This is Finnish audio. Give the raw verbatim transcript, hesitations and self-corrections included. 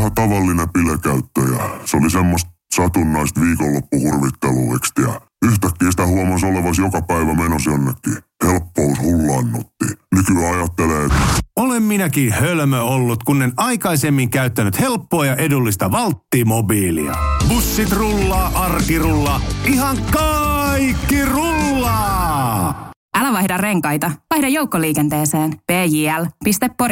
ihan tavallinen bilekäyttö ja se oli semmoista satunnaista viikonloppuhurvittelua, yhtäkkiä sitä huomasi olevasi joka päivä menossa jonnekin. Helppous hullannutti. Nykyään ajattelee, että... Olen minäkin hölmö ollut, kun en aikaisemmin käyttänyt helppoa ja edullista Valtti-mobiilia. Bussit rullaa, arki rullaa, ihan kaikki rullaa! Älä vaihda renkaita, vaihda joukkoliikenteeseen. p j l piste